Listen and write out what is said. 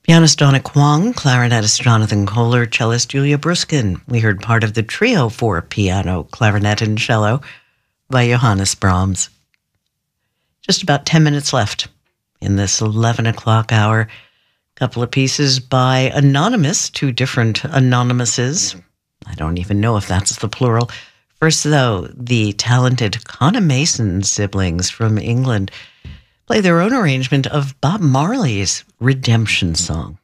Pianist Donna Kwong, clarinetist Jonathan Kohler, cellist Julia Bruskin. We heard part of the trio for piano, clarinet, and cello by Johannes Brahms. Just about 10 minutes left in this 11 o'clock hour. A couple of pieces by Anonymous, two different Anonymouses. I don't even know if that's the plural. First, though, the talented Conna Mason siblings from England play their own arrangement of Bob Marley's Redemption Song.